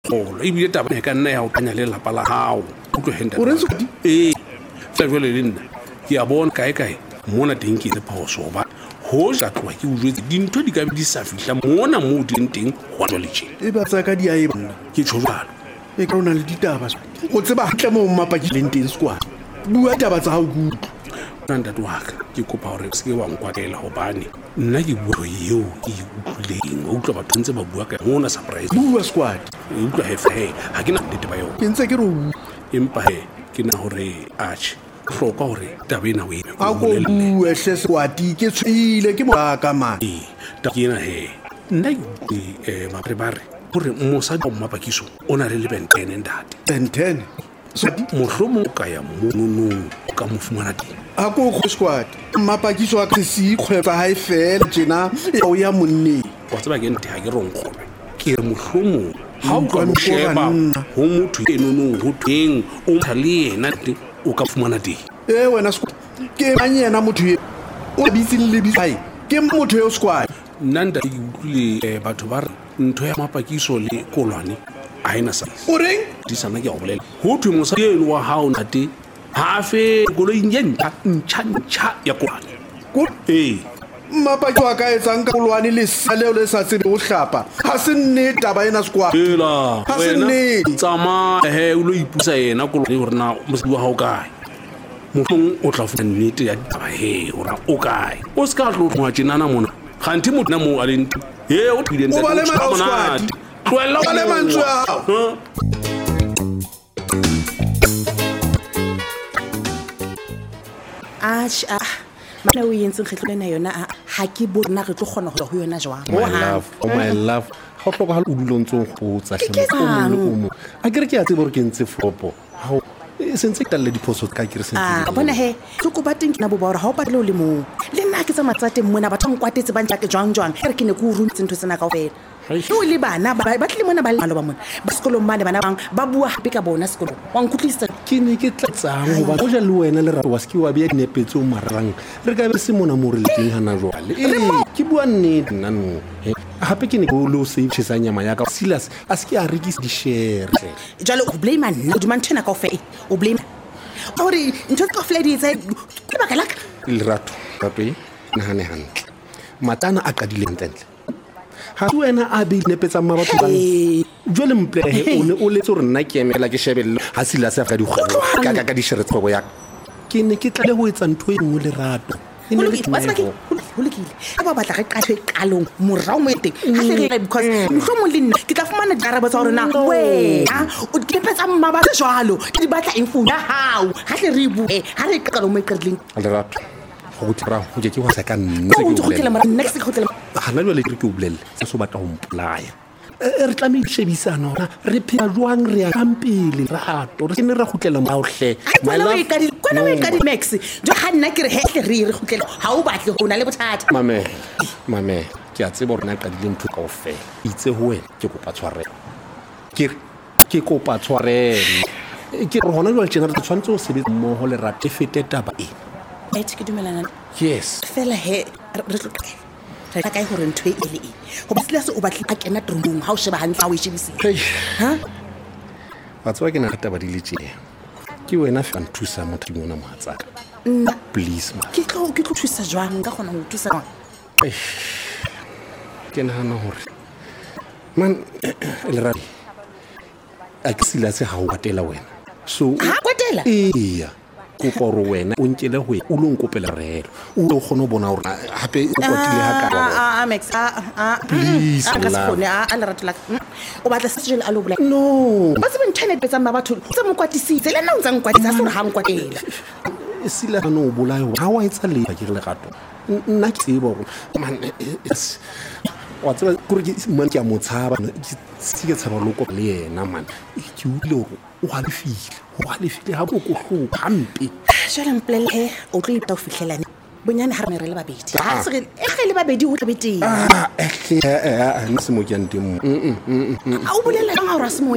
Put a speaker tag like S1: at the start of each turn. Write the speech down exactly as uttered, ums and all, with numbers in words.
S1: golo e bile taba e ka nna ya o tanya le lapa la hao o tlo henda
S2: O re ntse-
S1: eh fa jwale le nna ke a bona kae kae mona teng ke le phoso ba ho ja tloa ke utlwetse dintho di ka be di sa fihla mona moo di leng teng go tswa letšeng
S2: e ba tsaka di a e bana
S1: ke tsho jalo
S2: e ka ona le ditaba o tseba hantle mo mmapakileng teng sekwana bua taba tsa hao kutlwa
S1: ntate wa ka ke kopa gore se ke wa nkwatela gobane nna ke bua eo ke e utlwileng o utlwa batho ntse ba bua ka mona surprise
S2: bua squad
S1: e utlwa hefe ga ke na nnete ba yone
S2: ke ntse ke re o bua.
S1: empa he ke na gore arch hloka gore taba ena o eme
S2: a ko bue hle squad ke tshwile ke moaka man
S1: ee taba ke ena he nna ke utlwe um mapre ba re gore mosadi wa mmapakiso o na le lebentene ntate
S2: ten ten squad
S1: mohlomong o ka ya mononong o ka mo fumana teng
S2: a ko go squad mmapakiso a ka se ikgwetsa ha e fela tjena ya o ya monneng
S1: wa tseba ke nte ga ke ronkgolwe ke re mohlomong ha o ka
S2: Utlwa
S1: mo
S2: mokgwa
S1: sheba
S2: banna.
S1: ho motho enonong ho teng o motha le yena te o ka fumana teng
S2: e wena squad ke mang yena motho ye o bitsing le bitsae ke motho yo squad
S1: nna ntate ke utlwile um batho ba re ntho ya mapakiso le kolwane a ena sa
S2: o reng
S1: di sana ke a go bolela ho thwe mosadi eno wa hao ntate ha a fe koloing ye ntšha ntšha ntšha ya kolwane
S2: Ko-
S1: ee
S2: mmapaki wa ka etsang ka kolwane le sa leo le sa tsebe go hlapa ga se nne taba ena squad
S1: ela
S2: Ha se
S1: wena
S2: nnete.
S1: tsamaya o lo ipusa yena kolwane gore na mosadi wa hao kae mohlong o tla funa nnete ya ditaba he gore o kae o se ka tlo tlhoga tjenana mona gante motho na moo a leng teng e o tlileng
S2: O ba le matlao, Squad.
S1: tloelela
S2: O ba le mantswe a hao.
S3: Atjhe, ah, mana o entseng kgetlo lena yona ah, ha ke bona re tlo kgona go ya ho yona jwang
S4: my love oh my love ga o tlhoka ga o dula o ntse o nkgotsa
S3: Ke ke eng?
S4: a kere ke a tsebe gore ke ntse fopo Hao, e sentse ke talle diphoso ka kere
S3: Ah,
S4: sentse
S3: bona he tloko ba teng ke na boba gore ha o batle o le moo le nna ke tsa matsateng mona batho ba nkwatetse ba ntla ke jwang jwang re ke ne ke o runtse ntho tsena kaofela o le bana ba ba tle mona ba le ba mona ba sekolong mane bana bang ba bua hape ka bona sekolong wa nkutlwisa
S4: ke ne ke tlatsang goba o ja le wena le rato wa seke wa bea dinepetse o marang re ka be se mona mo re leteng gana jwale ee ke bua nnete nnano gape ke ne ke le o safesa nyama yaka silas a seke a rekisa di-shere
S3: jalo o blame nna o duma ntho ena kaofela o blame gore ntho tse kaofela di etsa ke lebaka laka
S4: lerato rato e nagane gantle matana a qadileng tlentle ga se wena a be dinepetsang ma batho bang jwale mplehe o ne o letse gore nna ke emela ke shebelele ga silase ka dikgwebo ka ka di-shere kgwebo yaka ke ne ke tlale go etsa ntho e nngwe lerato e ne le tumego
S3: go lekile a ba batla re qatwe qalong morao mo teng ga se re because mhlo mo le nna ke tla fumana diarabo tsa gore na wena o dipetsa mma ba jwalo ke di batla info ya hao ga tle re bue ha re qalong mo qedileng
S4: lerato go go tira go ke ke wa sa ka nna
S3: o ntse go tlela mara next go tlela
S4: gana jwale ke re ke o bolelele se se o batla go mpolaya E- re tlamee shebisana ona re phela jwang re ya kang pele rato re ke ne ra gutlela maotlhe
S3: kwana o ikadi kwana o ikadi max jo ga nna ke re hetle re re gotlele ha o batle go na le bothata
S4: mame mame ke a tseba gore na qadile ntho kaofela itse ho wena ke kopa tshwarelo ke re, ke kopa tshwarelo ke re gona jwale tjena re tshwanetse go sebetsa mmogo le rate fete taba e
S3: e ke dumelana
S4: yes
S3: fela he re tlo re ka kae gore ntho e ile e go ba sila se o batla a kena drumong ha o sheba hantle ha o e shebisisa
S4: Hei.
S3: ha
S4: wa tseba ke na le taba di le tjena ke wena fa nthusa motho ke mona mohatsaka please ma
S3: ke tlo ke tlo thusa jwang ka gona go thusa jwang
S4: ke nagana gore man lerato a ke silase ga o batela wena so
S3: ha kwatela
S4: iya kopa gore wena o nkele go o lo nkopela relo o o kgone go bona gore gape o kwatile ga ka
S3: ah max ah ah
S4: Please,
S3: ah ka se
S4: love.
S3: khone ah a lerato la o batla se jele a lo bola
S4: no
S3: ba se internet betsa ma batho tse mo kwatisitse le nna o ntse nkwatisa se re ha nkwatela
S4: sila no o bolaya ga wa etsa le ke re legato nna ke tseba gore man it's wa tseba gore ke man ke a motshaba ke se ke tshaba loko le yena man ke utlile gore o ga le file o ga le file ha bo go go hampe
S3: jela mplele o tlo ipta o fitlhelane bonyane ha re re le babedi ha se re e ge le babedi o tla beteng
S4: ah eh nse mo ke nteng
S3: a o bolela ka ngwa ra se mo